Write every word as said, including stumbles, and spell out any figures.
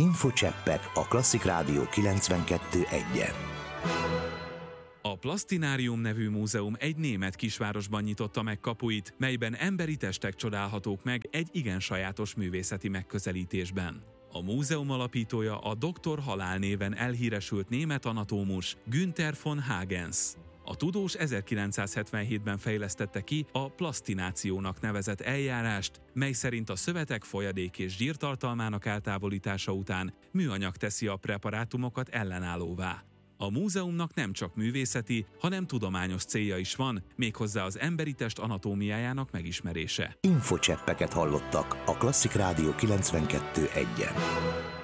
Infocseppek a Klasszik Rádió kilencvenkettő egyen. A Plasztinárium nevű múzeum egy német kisvárosban nyitotta meg kapuit, melyben emberi testek csodálhatók meg egy igen sajátos művészeti megközelítésben. A múzeum alapítója a doktor Halál néven elhíresült német anatómus Günther von Hagens. A tudós ezerkilencszázhetvenhétben fejlesztette ki a plasztinációnak nevezett eljárást, mely szerint a szövetek folyadék és zsírtartalmának eltávolítása után műanyag teszi a preparátumokat ellenállóvá. A múzeumnak nem csak művészeti, hanem tudományos célja is van, méghozzá az emberi test anatómiájának megismerése. Infocseppeket hallottak a Klasszik Rádió kilencvenkettő egyen.